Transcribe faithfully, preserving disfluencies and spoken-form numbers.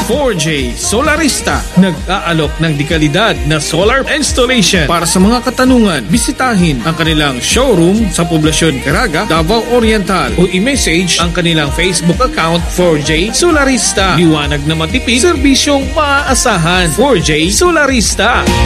four J Solarista, nag-aalok ng dekalidad na solar installation. Para sa mga katanungan, bisitahin ang kanilang showroom sa Poblasyon Caraga, Davao Oriental o i-message ang kanilang Facebook account four J Solarista. Liwanag na matipid, serbisyong maaasahan. four J Solarista.